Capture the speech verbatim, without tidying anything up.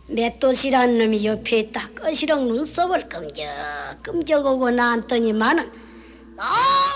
맷돌이란 놈이 옆에 있다. 꺼시렁 눈썹을 끔적끔적 오고 나왔더니만은 너무